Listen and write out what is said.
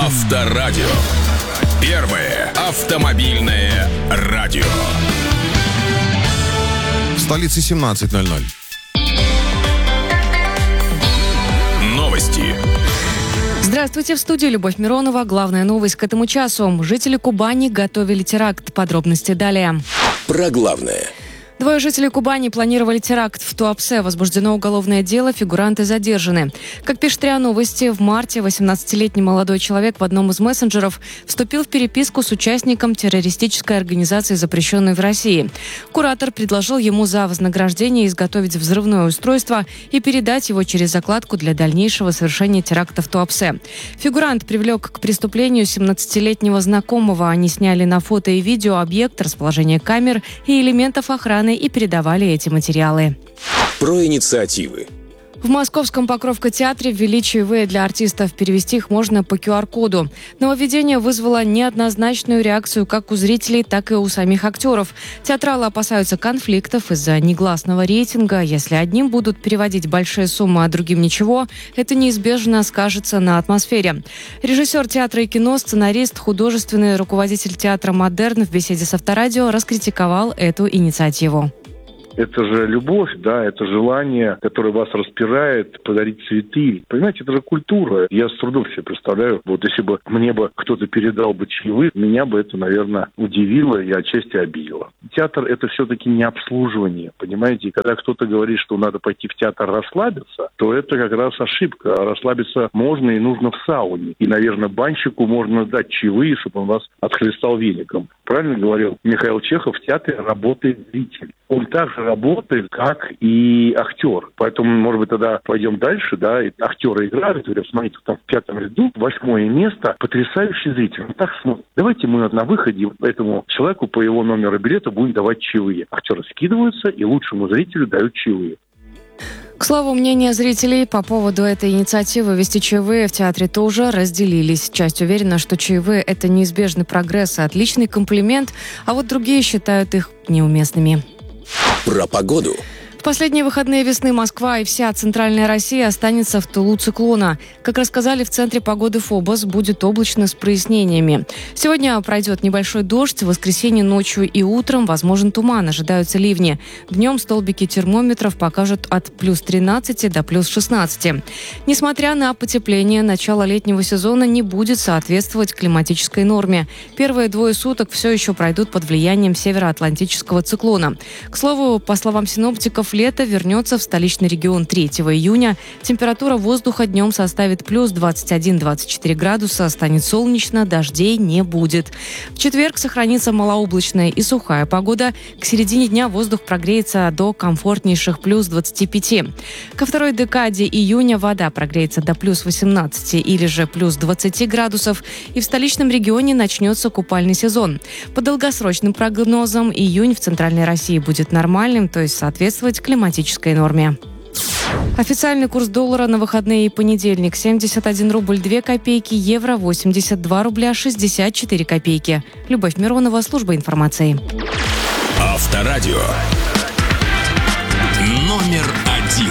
Авторадио. Первое автомобильное радио. В столице 17:00. Новости. Здравствуйте, в студии Любовь Миронова. Главная новость к этому часу. Жители Кубани готовили теракт. Подробности далее. Про главное. Двое жителей Кубани планировали теракт в Туапсе. Возбуждено уголовное дело, фигуранты задержаны. Как пишет РИА Новости, в марте 18-летний молодой человек в одном из мессенджеров вступил в переписку с участником террористической организации, запрещенной в России. Куратор предложил ему за вознаграждение изготовить взрывное устройство и передать его через закладку для дальнейшего совершения теракта в Туапсе. Фигурант привлек к преступлению 17-летнего знакомого. Они сняли на фото и видео объект, расположение камер и элементов охраны и передавали эти материалы. Про инициативы. В московском Покровка-театре ввели чаевые для артистов. Перевести их можно по QR-коду. Нововведение вызвало неоднозначную реакцию как у зрителей, так и у самих актеров. Театралы опасаются конфликтов из-за негласного рейтинга. Если одним будут переводить большие суммы, а другим ничего, это неизбежно скажется на атмосфере. Режиссер театра и кино, сценарист, художественный руководитель театра «Модерн» в беседе с Авторадио раскритиковал эту инициативу. Это же любовь, да, это желание, которое вас распирает, подарить цветы. Понимаете, это же культура. Я с трудом себе представляю, вот если бы мне бы кто-то передал бы чаевые, меня бы это, наверное, удивило и отчасти обидело. Театр – это все-таки не обслуживание, понимаете? И когда кто-то говорит, что надо пойти в театр расслабиться, то это как раз ошибка. Расслабиться можно и нужно в сауне. И, наверное, банщику можно дать чаевые, чтобы он вас отхлестал веником. Правильно говорил Михаил Чехов, в театре работает зритель. Он также работает, как и актер. Поэтому, может быть, тогда пойдем дальше, да, и актеры играют, говорят, смотрите, там в 5-м ряду 8-е место, потрясающий зритель. Он так смотрит. Давайте мы на выходе этому человеку по его номеру билета будем давать чаевые. Актеры скидываются и лучшему зрителю дают чаевые. К слову, мнения зрителей по поводу этой инициативы ввести чаевые в театре тоже разделились. Часть уверена, что чаевые – это неизбежный прогресс и отличный комплимент, а вот другие считают их неуместными. Про погоду. В последние выходные весны Москва и вся центральная Россия останется в тылу циклона. Как рассказали в Центре погоды ФОБОС, будет облачно с прояснениями. Сегодня пройдет небольшой дождь, в воскресенье ночью и утром возможен туман, ожидаются ливни. Днем столбики термометров покажут от плюс 13 до плюс 16. Несмотря на потепление, начало летнего сезона не будет соответствовать климатической норме. Первые 2 суток все еще пройдут под влиянием североатлантического циклона. К слову, по словам синоптиков, лето вернется в столичный регион 3 июня. Температура воздуха днем составит плюс 21-24 градуса. Станет солнечно, дождей не будет. В четверг сохранится малооблачная и сухая погода. К середине дня воздух прогреется до комфортнейших плюс 25. Ко второй декаде июня вода прогреется до плюс 18 или же плюс 20 градусов. И в столичном регионе начнется купальный сезон. По долгосрочным прогнозам, июнь в центральной России будет нормальным, то есть соответствовать климатической норме. Официальный курс доллара на выходные и понедельник: 71 рубль 2 копейки, евро 82 рубля 64 копейки. Любовь Миронова, служба информации. Авторадио.